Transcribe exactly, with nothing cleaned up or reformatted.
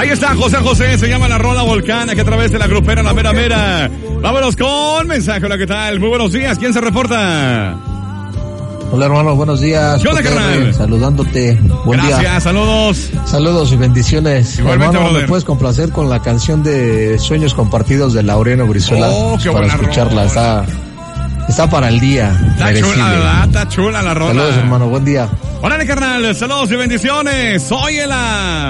Ahí está José José, se llama La Rola Volcán, aquí a través de la grupera La Mera Mera. Vámonos con mensaje, hola, ¿qué tal? Muy buenos días, ¿quién se reporta? Hola hermano, buenos días. ¿Qué onda, carnal? Saludándote. Buen Gracias, día. saludos. Saludos y bendiciones. Igualmente, hermano, brother. ¿me puedes complacer con la canción de Sueños Compartidos de Laureano Brizuela? Oh, qué para buena escucharla, rola. está, está para el día. Está merecible. chula, ¿verdad? Está chula la rola. Saludos hermano, buen día. Órale, carnal, saludos y bendiciones. Soy el